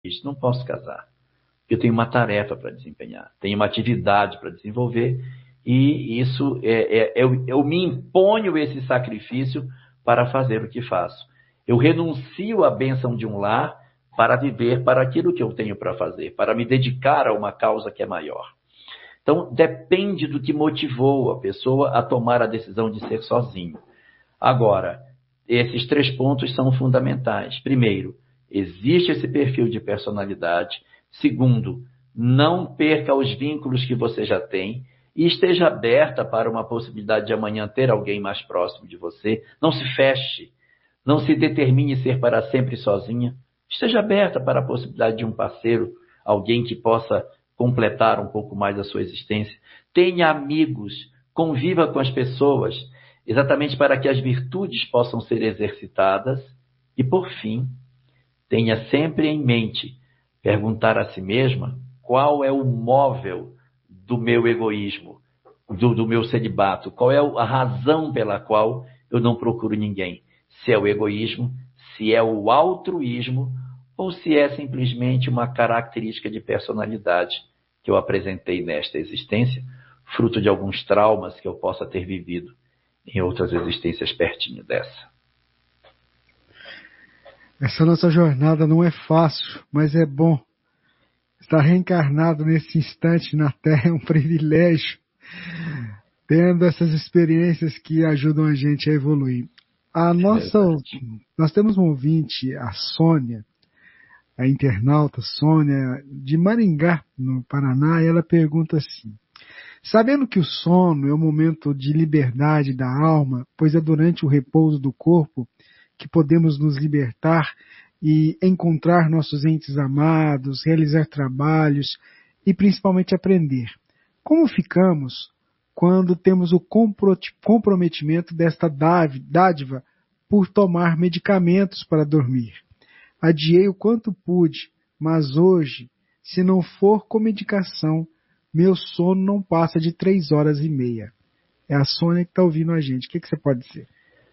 não posso casar. Eu tenho uma tarefa para desempenhar, tenho uma atividade para desenvolver, e isso eu me imponho esse sacrifício para fazer o que faço. Eu renuncio à bênção de um lar para viver para aquilo que eu tenho para fazer, para me dedicar a uma causa que é maior. Então, depende do que motivou a pessoa a tomar a decisão de ser sozinho. Agora, esses 3 pontos são fundamentais. Primeiro, existe esse perfil de personalidade. Segundo, não perca os vínculos que você já tem e esteja aberta para uma possibilidade de amanhã ter alguém mais próximo de você. Não se feche, não se determine ser para sempre sozinha. Esteja aberta para a possibilidade de um parceiro, alguém que possa completar um pouco mais a sua existência. Tenha amigos, conviva com as pessoas, exatamente para que as virtudes possam ser exercitadas. E, por fim, tenha sempre em mente perguntar a si mesma qual é o móvel do meu egoísmo, do meu celibato, qual é a razão pela qual eu não procuro ninguém. Se é o egoísmo, se é o altruísmo, ou se é simplesmente uma característica de personalidade que eu apresentei nesta existência, fruto de alguns traumas que eu possa ter vivido em outras existências pertinho dessa. Essa nossa jornada não é fácil, mas é bom. Estar reencarnado nesse instante na Terra é um privilégio, tendo essas experiências que ajudam a gente a evoluir. Nós temos um ouvinte, a Sônia, a internauta Sônia, de Maringá, no Paraná, e ela pergunta assim: sabendo que o sono é o momento de liberdade da alma, pois é durante o repouso do corpo que podemos nos libertar e encontrar nossos entes amados, realizar trabalhos e principalmente aprender. Como ficamos quando temos o comprometimento desta dádiva por tomar medicamentos para dormir? Adiei o quanto pude, mas hoje, se não for com medicação, meu sono não passa de 3h30. É a Sônia que está ouvindo a gente. O que você pode dizer?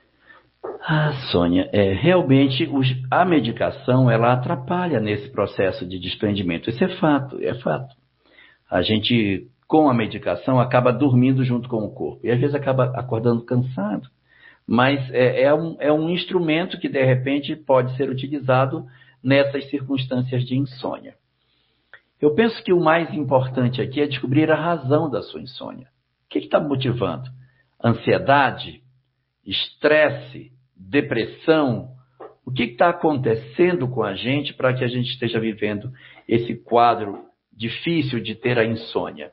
Sônia, realmente a medicação ela atrapalha nesse processo de desprendimento. Isso é fato, é fato. A gente, com a medicação, acaba dormindo junto com o corpo. E às vezes acaba acordando cansado. Mas é um instrumento que, de repente, pode ser utilizado nessas circunstâncias de insônia. Eu penso que o mais importante aqui é descobrir a razão da sua insônia. O que está motivando? Ansiedade? Estresse? Depressão? O que está acontecendo com a gente para que a gente esteja vivendo esse quadro difícil de ter a insônia?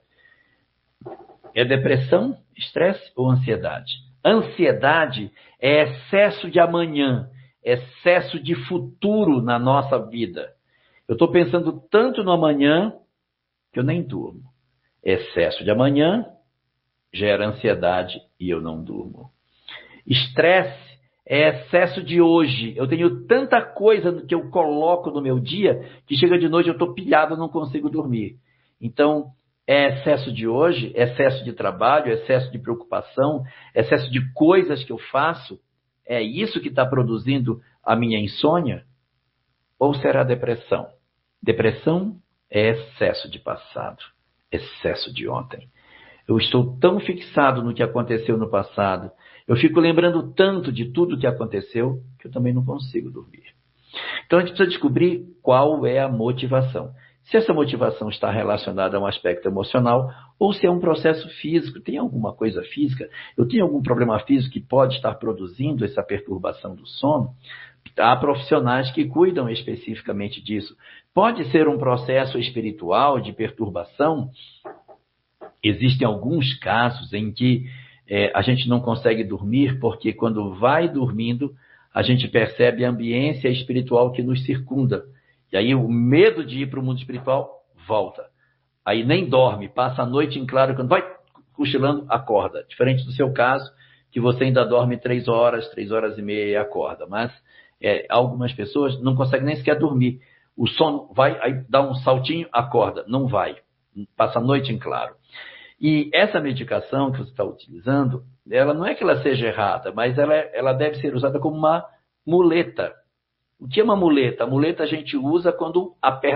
É depressão, estresse ou ansiedade? Ansiedade é excesso de amanhã, excesso de futuro na nossa vida. Eu estou pensando tanto no amanhã que eu nem durmo. Excesso de amanhã gera ansiedade e eu não durmo. Estresse é excesso de hoje. Eu tenho tanta coisa que eu coloco no meu dia que chega de noite eu estou pilhado, não consigo dormir. Então, é excesso de hoje, excesso de trabalho, excesso de preocupação, excesso de coisas que eu faço. É isso que está produzindo a minha insônia? Ou será depressão? Depressão é excesso de passado, excesso de ontem. Eu estou tão fixado no que aconteceu no passado, eu fico lembrando tanto de tudo que aconteceu, que eu também não consigo dormir. Então a gente precisa descobrir qual é a motivação. Se essa motivação está relacionada a um aspecto emocional ou se é um processo físico. Tem alguma coisa física? Eu tenho algum problema físico que pode estar produzindo essa perturbação do sono? Há profissionais que cuidam especificamente disso. Pode ser um processo espiritual de perturbação. Existem alguns casos em que a gente não consegue dormir porque quando vai dormindo a gente percebe a ambiência espiritual que nos circunda. E aí o medo de ir para o mundo espiritual volta. Aí nem dorme, passa a noite em claro, quando vai cochilando, acorda. Diferente do seu caso, que você ainda dorme 3 horas, 3h30 e acorda. Mas algumas pessoas não conseguem nem sequer dormir. O sono vai, aí dá um saltinho, acorda. Não vai. Passa a noite em claro. E essa medicação que você está utilizando, ela não é que ela seja errada, mas ela deve ser usada como uma muleta. O que é uma muleta? A muleta a gente usa quando a perna